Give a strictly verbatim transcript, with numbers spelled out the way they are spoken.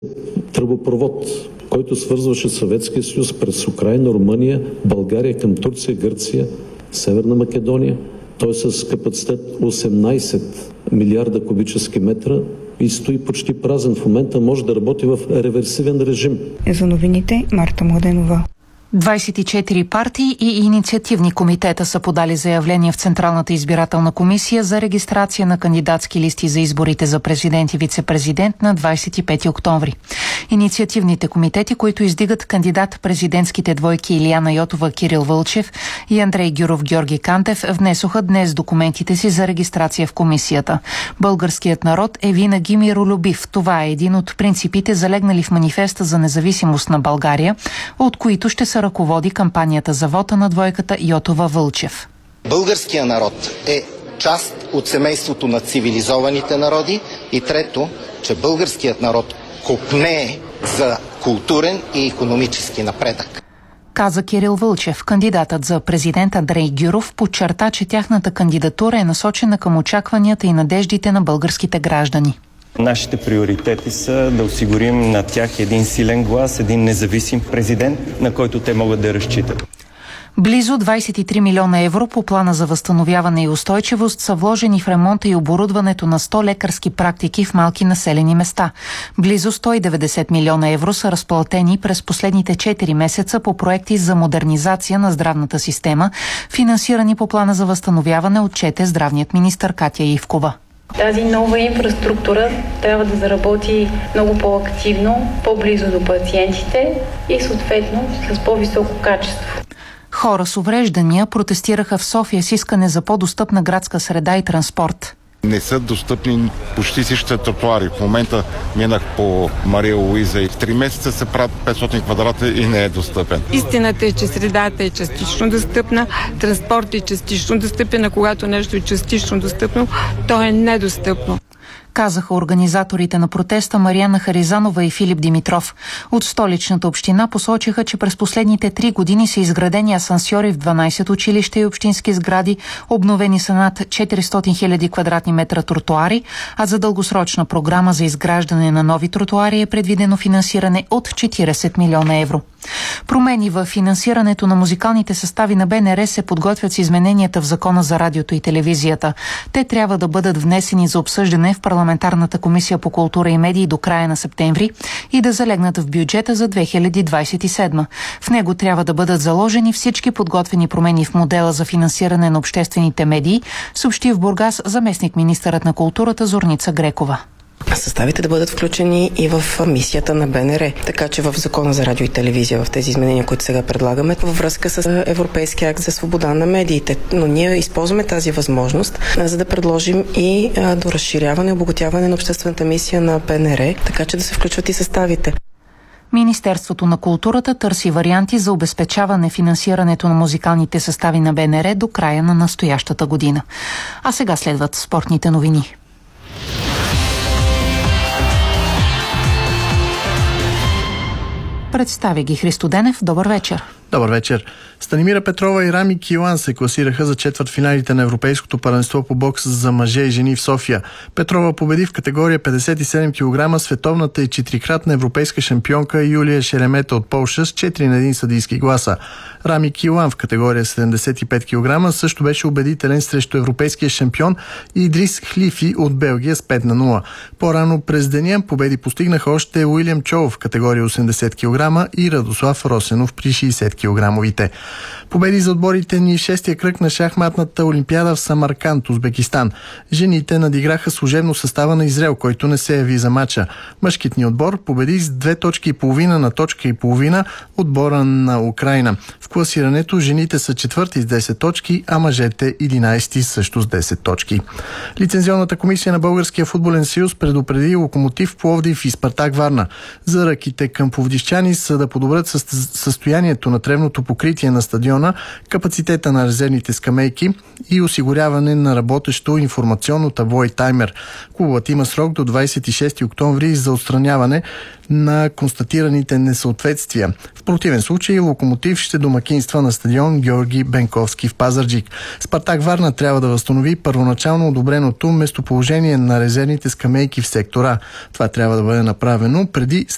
Тръбопровод, който свързваше Съветския съюз през Украйна, Румъния, България към Турция, Гърция, Северна Македония. Той е с капацитет осемнайсет милиарда кубически метра и стои почти празен. В момента може да работи в реверсивен режим. За новините Марта Младенова. двайсет и четири партии и инициативни комитета са подали заявление в Централната избирателна комисия за регистрация на кандидатски листи за изборите за президент и вице-президент на двайсет и пети октомври. Инициативните комитети, които издигат кандидат-президентските двойки Илияна Йотова, Кирил Вълчев и Андрей Гюров, Георги Кантев, внесоха днес документите си за регистрация в комисията. Българският народ е винаги миролюбив. Това е един от принципите, залегнали в манифеста за независимост на България, от които ще се ръководи кампанията за вота на двойката Йотова-Вълчев. Българският народ е част от семейството на цивилизованите народи и трето, че българският народ копнее за културен и икономически напредък. Каза Кирил Вълчев. Кандидатът за президент Андрей Гюров подчерта, че тяхната кандидатура е насочена към очакванията и надеждите на българските граждани. Нашите приоритети са да осигурим на тях един силен глас, един независим президент, на който те могат да разчитат. Близо двайсет и три милиона евро по плана за възстановяване и устойчивост са вложени в ремонта и оборудването на сто лекарски практики в малки населени места. Близо сто и деветдесет милиона евро са разплатени през последните четири месеца по проекти за модернизация на здравната система, финансирани по плана за възстановяване, отчете здравният министър Катя Ивкова. Тази нова инфраструктура трябва да заработи много по-активно, по-близо до пациентите и съответно с по-високо качество. Хора с увреждания протестираха в София с искане за по-достъпна градска среда и транспорт. Не са достъпни почти всичките тротуари. В момента минах по Мария Луиза и в три месеца се правят петстотин квадрата и не е достъпен. Истината е, че средата е частично достъпна, транспортът е частично достъпен, а когато нещо е частично достъпно, то е недостъпно. Казаха организаторите на протеста Мариана Харизанова и Филип Димитров. От столичната община посочиха, че през последните три години са изградени асансьори в дванайсет училища и общински сгради, обновени са над четиристотин хиляди квадратни метра тротуари, а за дългосрочна програма за изграждане на нови тротуари е предвидено финансиране от четирийсет милиона евро. Промени в финансирането на музикалните състави на Б Н Р се подготвят с измененията в Закона за радиото и телевизията. Те трябва да бъдат внесени за обсъждане в Парламентарната комисия по култура и медии до края на септември и да залегнат в бюджета за две хиляди двайсет и седма. В него трябва да бъдат заложени всички подготвени промени в модела за финансиране на обществените медии, съобщи в Бургас заместник-министърът на културата Зорница Грекова. Съставите да бъдат включени и в мисията на Б Н Р. Така че в Закона за радио и телевизия, в тези изменения, които сега предлагаме, във връзка с Европейския акт за свобода на медиите. Но ние използваме тази възможност, за да предложим и до разширяване и обогатяване на обществената мисия на Б Н Р, така че да се включват и съставите. Министерството на културата търси варианти за обезпечаване финансирането на музикалните състави на Б Н Р до края на настоящата година. А сега следват спортните новини. Представя ги Христо Денев. Добър вечер. Добър вечер. Станимира Петрова и Рами Килан се класираха за четвъртфиналите на Европейското първенство по бокс за мъже и жени в София. Петрова победи в категория петдесет и седем килограма световната и четирикратна европейска шампионка Юлия Шеремета от Полша с четири на един съдийски гласа. Рами Килан в категория седемдесет и пет килограма също беше убедителен срещу европейския шампион Идрис Хлифи от Белгия с пет на нула. По-рано през деня победи постигнаха още Уилям Чоу в категория осемдесет килограма и Радослав Росенов при шейсет килограмовите. Победи за отборите ни в шестия кръг на шахматната олимпиада в Самарканд, Узбекистан. Жените надиграха служебно състава на Израел, който не се яви за мача. Мъжкият ни отбор победи с две точки и половина на точка и половина отбора на Украйна. В класирането жените са четвърти с десет точки, а мъжете единайсети също с десет точки. Лицензионната комисия на Българския футболен съюз предупреди Локомотив Пловдив и Спартак Варна. Заръките към пловдивчани са да подобрят състоянието на тревното покритие на стадиона, капацитета на резервните скамейки и осигуряване на работещо информационно табло и таймер. Клубът има срок до двайсет и шести октомври за отстраняване на констатираните несъответствия. В противен случай Локомотив ще домакинства на стадион Георги Бенковски в Пазарджик. Спартак Варна трябва да възстанови първоначално одобреното местоположение на резервните скамейки в сектора. Това трябва да бъде направено преди след